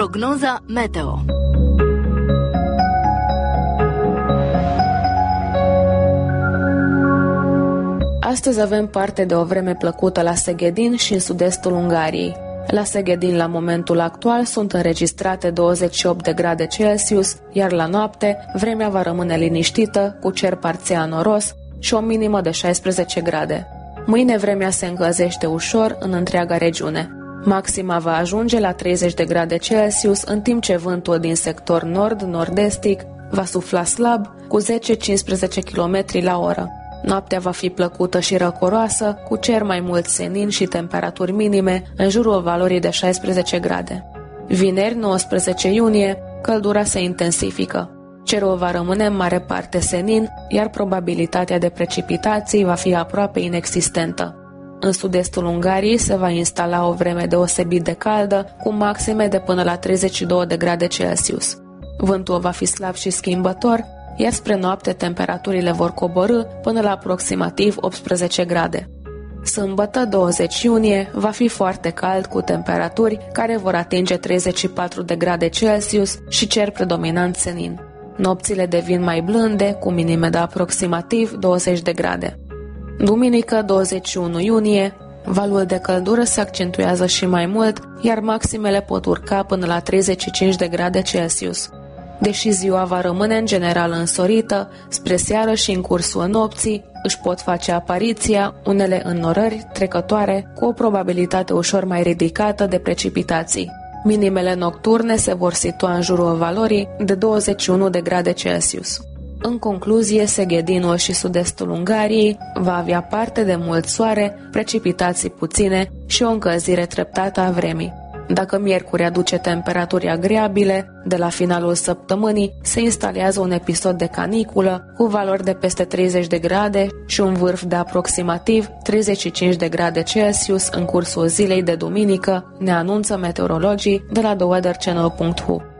Prognoza meteo. Astăzi avem parte de o vreme plăcută la Seghedin și în sud-estul Ungariei. La Seghedin, la momentul actual, sunt înregistrate 28 de grade Celsius, iar la noapte, vremea va rămâne liniștită, cu cer parțial noros și o minimă de 16 grade. Mâine vremea se încălzește ușor în întreaga regiune. Maxima va ajunge la 30 de grade Celsius, în timp ce vântul din sector nord-nord-estic va sufla slab, cu 10-15 km la oră. Noaptea va fi plăcută și răcoroasă, cu cer mai mult senin și temperaturi minime în jurul valorii de 16 grade. Vineri, 19 iunie, căldura se intensifică. Cerul va rămâne în mare parte senin, iar probabilitatea de precipitații va fi aproape inexistentă. În sud-estul Ungariei se va instala o vreme deosebit de caldă, cu maxime de până la 32 de grade Celsius. Vântul va fi slab și schimbător, iar spre noapte temperaturile vor coborî până la aproximativ 18 grade. Sâmbătă, 20 iunie, va fi foarte cald, cu temperaturi care vor atinge 34 de grade Celsius și cer predominant senin. Nopțile devin mai blânde, cu minime de aproximativ 20 de grade. Duminică, 21 iunie, valul de căldură se accentuează și mai mult, iar maximele pot urca până la 35 de grade Celsius. Deși ziua va rămâne în general însorită, spre seară și în cursul nopții își pot face apariția unele înnorări trecătoare cu o probabilitate ușor mai ridicată de precipitații. Minimele nocturne se vor situa în jurul valorii de 21 de grade Celsius. În concluzie, Seghedinul și sud-estul Ungariei va avea parte de mult soare, precipitații puține și o încălzire treptată a vremii. Dacă miercuri aduce temperaturi agreabile, de la finalul săptămânii se instalează un episod de caniculă cu valori de peste 30 de grade și un vârf de aproximativ 35 de grade Celsius în cursul zilei de duminică, ne anunță meteorologii de la theweatherchannel.hu.